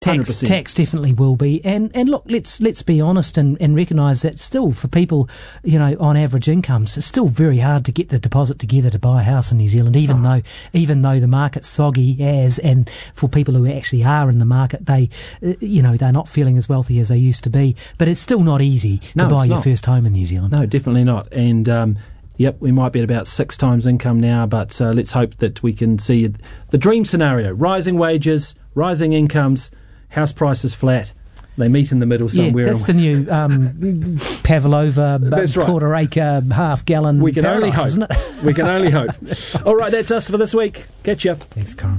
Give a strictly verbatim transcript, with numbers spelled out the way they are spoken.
Tax, tax definitely will be, and and look, let's let's be honest and, and recognise that still for people, you know, on average incomes, it's still very hard to get the deposit together to buy a house in New Zealand, even oh. though even though the market's soggy as, and for people who actually are in the market, they, uh, you know, they're not feeling as wealthy as they used to be, but it's still not easy no, to buy your not. first home in New Zealand. No, definitely not, and. Um, Yep, we might be at about six times income now, but uh, let's hope that we can see the dream scenario: rising wages, rising incomes, house prices flat. They meet in the middle somewhere. Yeah, that's the new um, Pavlova that's right. quarter acre, half gallon. We can paradise, only hope. Isn't it? We can only hope. All right, that's us for this week. Catch you. Thanks, Corin.